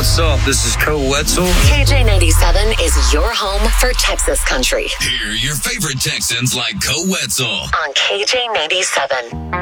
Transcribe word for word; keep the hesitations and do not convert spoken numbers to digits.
what's up? This is Koe Wetzel. K J ninety-seven is your home for Texas country. Hear your favorite Texans like Koe Wetzel on K J ninety-seven.